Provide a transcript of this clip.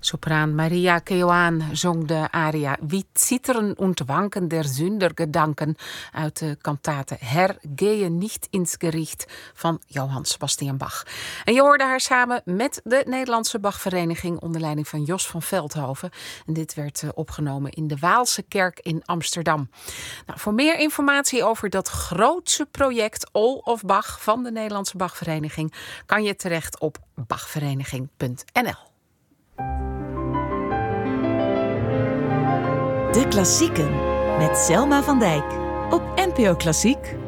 Sopraan Maria Keoaan zong de aria Wie zittern und wanken der Sünder Gedanken uit de kantate Herr gehe nicht ins Gericht van Johann Sebastian Bach. En je hoorde haar samen met de Nederlandse Bachvereniging onder leiding van Jos van Veldhoven. En dit werd opgenomen in de Waalse Kerk in Amsterdam. Nou, voor meer informatie over dat grootse project All of Bach van de Nederlandse Bachvereniging kan je terecht op bachvereniging.nl. De Klassieken met Selma van Dijk op NPO Klassiek.